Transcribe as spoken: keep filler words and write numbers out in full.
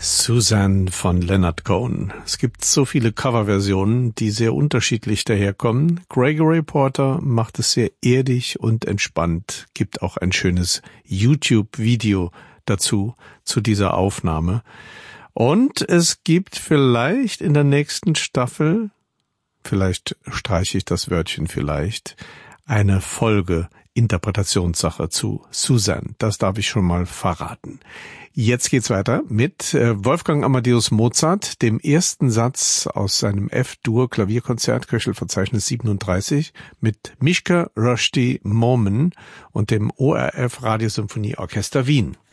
Suzanne von Leonard Cohen. Es gibt so viele Coverversionen, die sehr unterschiedlich daherkommen. Gregory Porter macht es sehr erdig und entspannt, gibt auch ein schönes YouTube-Video dazu, zu dieser Aufnahme. Und es gibt vielleicht in der nächsten Staffel, vielleicht streiche ich das Wörtchen vielleicht, eine Folge Interpretationssache zu Suzanne. Das darf ich schon mal verraten. Jetzt geht's weiter mit Wolfgang Amadeus Mozart, dem ersten Satz aus seinem F-Dur-Klavierkonzert, Köchelverzeichnis siebenunddreißig, mit Mischke Rushdie Momen und dem O R F Radiosymphonieorchester Wien.